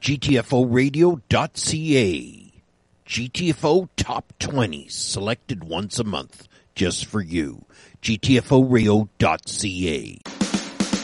GTFOradio.ca. GTFO Top 20s, selected once a month, just for you. GTFOradio.ca.